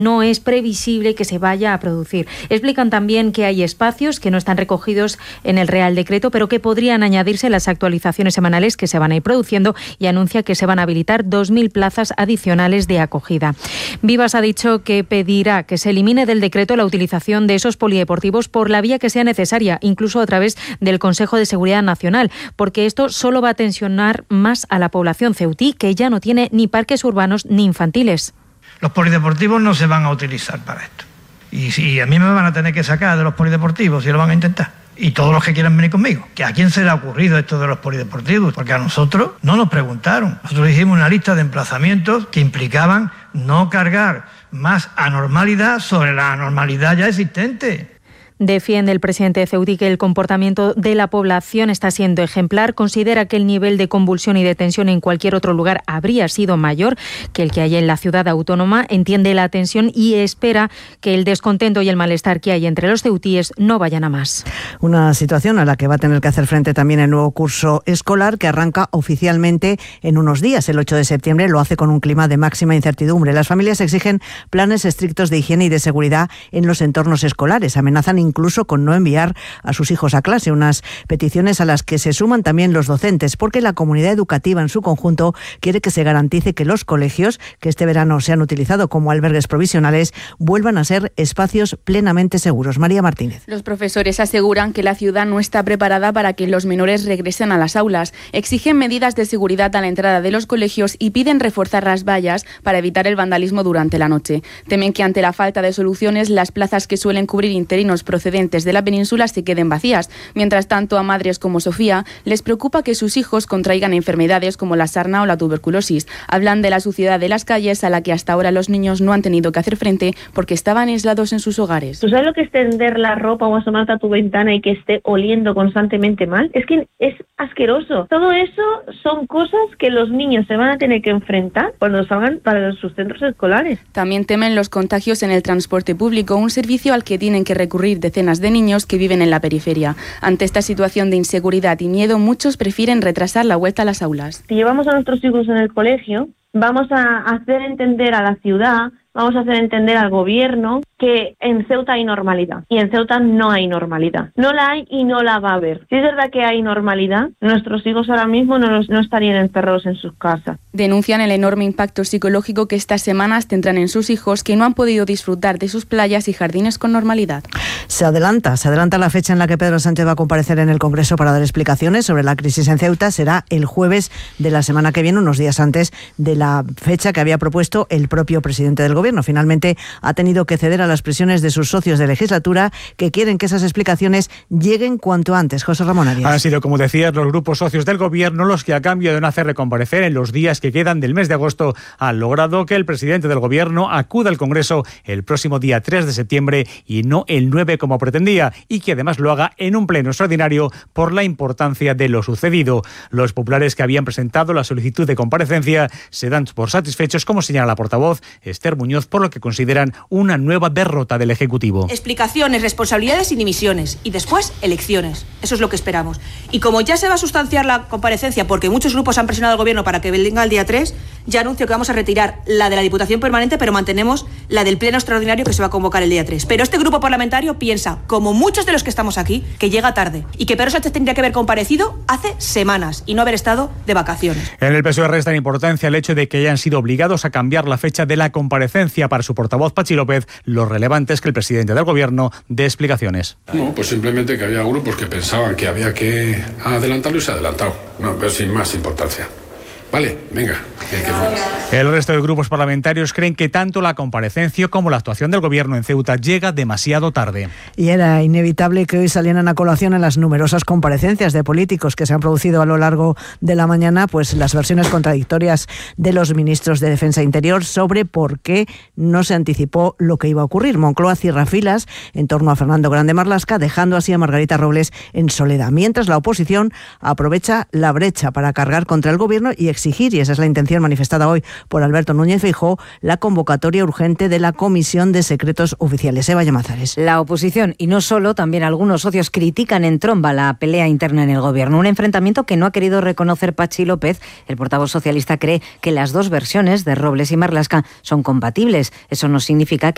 no es previsible que se vaya a producir. Explican también que hay espacios que no están recogidos en el Real Decreto, pero que podrían añadirse a las actualizaciones semanales que se van a ir produciendo, y anuncia que se van a habilitar 2.000 plazas adicionales de acogida. Vivas ha dicho que pedirá que se elimine del decreto la utilización de esos polideportivos por la vía que sea necesaria, incluso a través del Consejo de Seguridad Nacional, porque esto solo va a tensionar más a la población ceutí, que ya no tiene ni parques urbanos ni infantiles. Los polideportivos no se van a utilizar para esto. Y a mí me van a tener que sacar de los polideportivos, si lo van a intentar. Y todos los que quieran venir conmigo. ¿Que a quién se le ha ocurrido esto de los polideportivos? Porque a nosotros no nos preguntaron. Nosotros hicimos una lista de emplazamientos que implicaban no cargar más anormalidad sobre la anormalidad ya existente. Defiende el presidente de Ceutí que el comportamiento de la población está siendo ejemplar. Considera que el nivel de convulsión y de tensión en cualquier otro lugar habría sido mayor que el que hay en la ciudad autónoma. Entiende la tensión y espera que el descontento y el malestar que hay entre los ceutíes no vayan a más. Una situación a la que va a tener que hacer frente también el nuevo curso escolar, que arranca oficialmente en unos días. El 8 de septiembre lo hace con un clima de máxima incertidumbre. Las familias exigen planes estrictos de higiene y de seguridad en los entornos escolares. Amenazan incluso con no enviar a sus hijos a clase, unas peticiones a las que se suman también los docentes, porque la comunidad educativa en su conjunto quiere que se garantice que los colegios, que este verano se han utilizado como albergues provisionales, vuelvan a ser espacios plenamente seguros. María Martínez. Los profesores aseguran que la ciudad no está preparada para que los menores regresen a las aulas. Exigen medidas de seguridad a la entrada de los colegios y piden reforzar las vallas para evitar el vandalismo durante la noche. Temen que ante la falta de soluciones, las plazas que suelen cubrir interinos procedentes de la península se queden vacías. Mientras tanto, a madres como Sofía les preocupa que sus hijos contraigan enfermedades como la sarna o la tuberculosis. Hablan de la suciedad de las calles, a la que hasta ahora los niños no han tenido que hacer frente porque estaban aislados en sus hogares. ¿Tú sabes lo que es tender la ropa o asomarte a tu ventana y que esté oliendo constantemente mal? Es que es asqueroso. Todo eso son cosas que los niños se van a tener que enfrentar cuando salgan para sus centros escolares. También temen los contagios en el transporte público, un servicio al que tienen que recurrir decenas de niños que viven en la periferia. Ante esta situación de inseguridad y miedo, muchos prefieren retrasar la vuelta a las aulas. Si llevamos a nuestros hijos en el colegio, vamos a hacer entender a la ciudad, vamos a hacer entender al gobierno que en Ceuta hay normalidad y en Ceuta no hay normalidad. No la hay y no la va a haber. Si es verdad que hay normalidad, nuestros hijos ahora mismo no estarían encerrados en sus casas. Denuncian el enorme impacto psicológico que estas semanas tendrán en sus hijos, que no han podido disfrutar de sus playas y jardines con normalidad. Se adelanta la fecha en la que Pedro Sánchez va a comparecer en el Congreso para dar explicaciones sobre la crisis en Ceuta. Será el jueves de la semana que viene, unos días antes de la fecha que había propuesto el propio presidente del Gobierno. Finalmente ha tenido que ceder a las presiones de sus socios de legislatura, que quieren que esas explicaciones lleguen cuanto antes. José Ramón Arias. Han sido, como decías, los grupos socios del Gobierno los que, a cambio de no hacer recomparecer en los días que quedan del mes de agosto, han logrado que el presidente del Gobierno acuda al Congreso el próximo día 3 de septiembre y no el 9 como pretendía, y que además lo haga en un pleno extraordinario por la importancia de lo sucedido. Los populares que habían presentado la solicitud de comparecencia se dan por satisfechos, como señala la portavoz Esther Muñoz, por lo que consideran una nueva derrota del Ejecutivo. Explicaciones, responsabilidades y dimisiones, y después elecciones. Eso es lo que esperamos. Y como ya se va a sustanciar la comparecencia, porque muchos grupos han presionado al Gobierno para que venga el día 3, ya anuncio que vamos a retirar la de la Diputación Permanente, pero mantenemos la del Pleno Extraordinario que se va a convocar el día 3. Pero este grupo parlamentario piensa, como muchos de los que estamos aquí, que llega tarde y que Pedro Sánchez tendría que haber comparecido hace semanas y no haber estado de vacaciones. En el PSOE restan importancia el hecho de que hayan sido obligados a cambiar la fecha de la comparecencia. Para su portavoz Pachi López, lo relevante es que el presidente del Gobierno dé explicaciones. No, pues simplemente que había grupos que pensaban que había que adelantarlo y se ha adelantado. No, pero sin más importancia. Vale, venga. El resto de grupos parlamentarios creen que tanto la comparecencia como la actuación del Gobierno en Ceuta llega demasiado tarde. Y era inevitable que hoy salieran a colación en las numerosas comparecencias de políticos que se han producido a lo largo de la mañana, pues las versiones contradictorias de los ministros de Defensa e Interior sobre por qué no se anticipó lo que iba a ocurrir. Moncloa cierra filas en torno a Fernando Grande Marlaska, dejando así a Margarita Robles en soledad, mientras la oposición aprovecha la brecha para cargar contra el Gobierno y exigir, y esa es la intención manifestada hoy por Alberto Núñez Feijóo, la convocatoria urgente de la Comisión de Secretos Oficiales. Eva Llamazares. La oposición, y no solo, también algunos socios critican en tromba la pelea interna en el Gobierno, un enfrentamiento que no ha querido reconocer Pachi López. El portavoz socialista cree que las dos versiones de Robles y Marlaska son compatibles. Eso no significa que